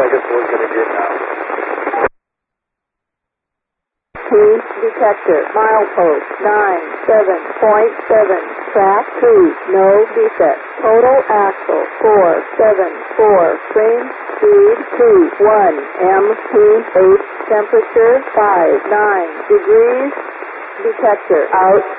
target's looking good now. Key detector, milepost 97.7, track 2, no defect. Total axle 474, frame speed 21, MPH temperature 59 degrees. Detector out.